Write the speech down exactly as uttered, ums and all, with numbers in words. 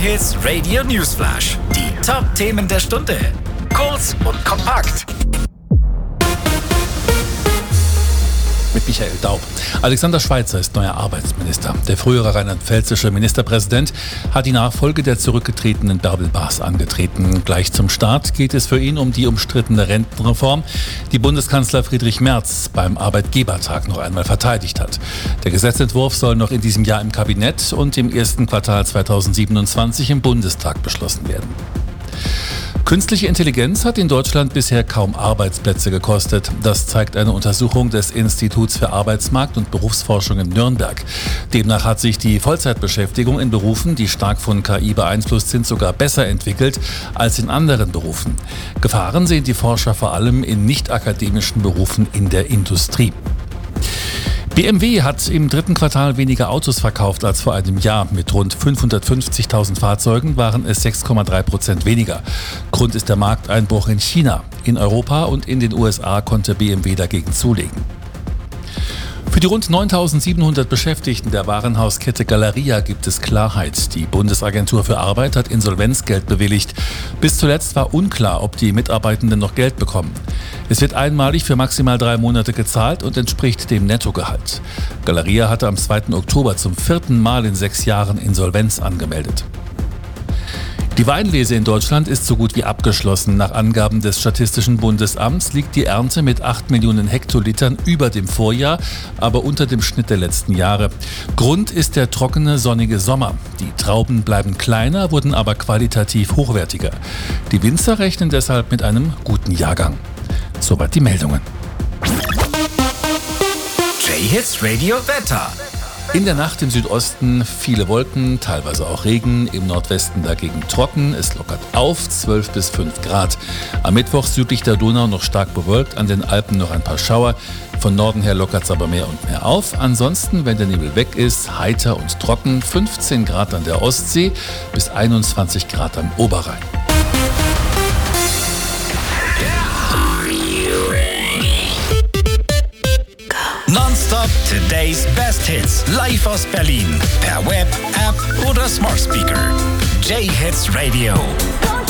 J-Hits Radio Newsflash. Die Top-Themen der Stunde. Kurz und kompakt. Mit Michael Daub. Alexander Schweitzer ist neuer Arbeitsminister. Der frühere rheinland-pfälzische Ministerpräsident hat die Nachfolge der zurückgetretenen Bärbel Baas angetreten. Gleich zum Start geht es für ihn um die umstrittene Rentenreform, die Bundeskanzler Friedrich Merz beim Arbeitgebertag noch einmal verteidigt hat. Der Gesetzentwurf soll noch in diesem Jahr im Kabinett und im ersten Quartal zweitausendsiebenundzwanzig im Bundestag beschlossen werden. Künstliche Intelligenz hat in Deutschland bisher kaum Arbeitsplätze gekostet. Das zeigt eine Untersuchung des Instituts für Arbeitsmarkt und Berufsforschung in Nürnberg. Demnach hat sich die Vollzeitbeschäftigung in Berufen, die stark von K I beeinflusst sind, sogar besser entwickelt als in anderen Berufen. Gefahren sehen die Forscher vor allem in nicht-akademischen Berufen in der Industrie. B M W hat im dritten Quartal weniger Autos verkauft als vor einem Jahr. Mit rund fünfhundertfünfzigtausend Fahrzeugen waren es sechs Komma drei Prozent weniger. Grund ist der Markteinbruch in China. In Europa und in den U S A konnte B M W dagegen zulegen. Für die rund neuntausendsiebenhundert Beschäftigten der Warenhauskette Galeria gibt es Klarheit. Die Bundesagentur für Arbeit hat Insolvenzgeld bewilligt. Bis zuletzt war unklar, ob die Mitarbeitenden noch Geld bekommen. Es wird einmalig für maximal drei Monate gezahlt und entspricht dem Nettogehalt. Galeria hatte am zweiten Oktober zum vierten Mal in sechs Jahren Insolvenz angemeldet. Die Weinlese in Deutschland ist so gut wie abgeschlossen. Nach Angaben des Statistischen Bundesamts liegt die Ernte mit acht Millionen Hektolitern über dem Vorjahr, aber unter dem Schnitt der letzten Jahre. Grund ist der trockene, sonnige Sommer. Die Trauben bleiben kleiner, wurden aber qualitativ hochwertiger. Die Winzer rechnen deshalb mit einem guten Jahrgang. Soweit die Meldungen. J-Hits Radio Wetter. In der Nacht im Südosten viele Wolken, teilweise auch Regen, im Nordwesten dagegen trocken. Es lockert auf, zwölf bis fünf Grad. Am Mittwoch südlich der Donau noch stark bewölkt, an den Alpen noch ein paar Schauer. Von Norden her lockert es aber mehr und mehr auf. Ansonsten, wenn der Nebel weg ist, heiter und trocken, fünfzehn Grad an der Ostsee bis einundzwanzig Grad am Oberrhein. Nonstop Today's Best Hits. Live aus Berlin. Per Web, App oder Smart Speaker. J-Hits Radio.